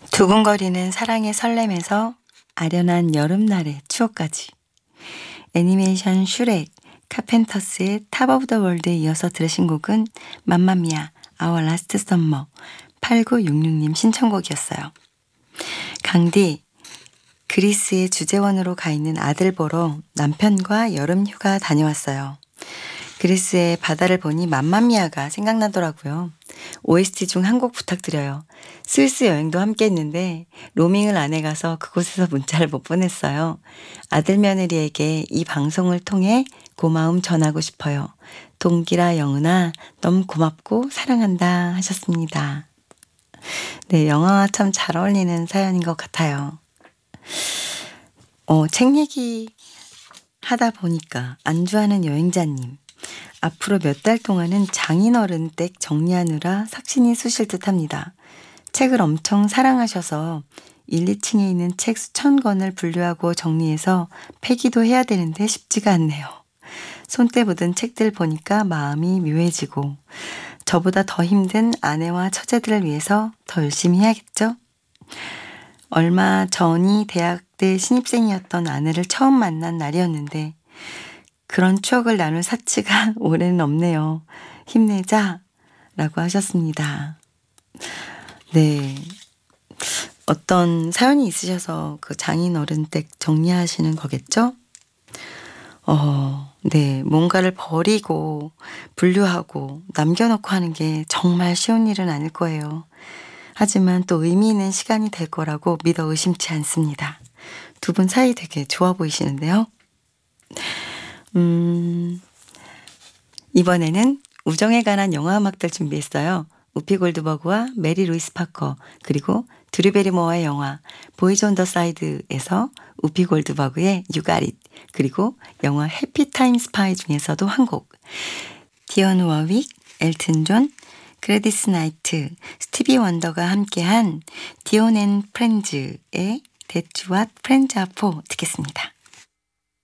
두근거리는 사랑의 설렘에서 아련한 여름날의 추억까지. 애니메이션 슈렉, 카펜터스의 탑 오브 더 월드에 이어서 들으신 곡은 맘마미아, 아워 라스트 썸머 8966님 신청곡이었어요. 강디, 그리스의 주재원으로 가 있는 아들 보러 남편과 여름 휴가 다녀왔어요. 그리스의 바다를 보니 맘마미아가 생각나더라고요. OST 중 한 곡 부탁드려요. 스위스 여행도 함께 했는데 로밍을 안 해가서 그곳에서 문자를 못 보냈어요. 아들 며느리에게 이 방송을 통해 고마움 전하고 싶어요. 동기라 영은아 너무 고맙고 사랑한다 하셨습니다. 네, 영화와 참 잘 어울리는 사연인 것 같아요. 책 얘기 하다 보니까 안주하는 여행자님. 앞으로 몇 달 동안은 장인어른 댁 정리하느라 삭신이 쑤실 듯합니다. 책을 엄청 사랑하셔서 1, 2층에 있는 책 수천 권을 분류하고 정리해서 폐기도 해야 되는데 쉽지가 않네요. 손때 묻은 책들 보니까 마음이 묘해지고 저보다 더 힘든 아내와 처제들을 위해서 더 열심히 해야겠죠? 얼마 전이 대학 때 신입생이었던 아내를 처음 만난 날이었는데 그런 추억을 나눌 사치가 올해는 없네요. 힘내자 라고 하셨습니다. 네. 어떤 사연이 있으셔서 그 장인어른 댁 정리하시는 거겠죠? 네. 뭔가를 버리고 분류하고 남겨놓고 하는 게 정말 쉬운 일은 아닐 거예요. 하지만 또 의미 있는 시간이 될 거라고 믿어 의심치 않습니다. 두 분 사이 되게 좋아 보이시는데요. 이번에는 우정에 관한 영화 음악들 준비했어요. 우피 골드버그와 메리 루이스 파커 그리고 드류 베리모어의 영화 보이즈 온 더 사이드에서 우피 골드버그의 You Got It 그리고 영화 해피 타임 스파이 중에서도 한 곡 디언 워윅, 엘튼 존, 그레디스 나이트, 스티비 원더가 함께한 디온 앤 프렌즈의 That's What Friends Are For 듣겠습니다.